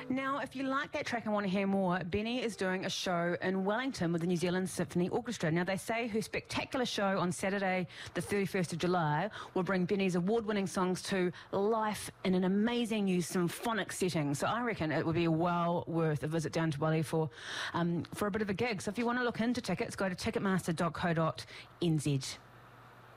Now, if you like that track and want to hear more, Benny is doing a show in Wellington with the New Zealand Symphony Orchestra. Now, they say her spectacular show on Saturday, the 31st of July, will bring Benny's award-winning songs to life in an amazing new symphonic setting. So I reckon it would be well worth a visit down to Welly for a bit of a gig. So if you want to look into tickets, go to ticketmaster.co.nz.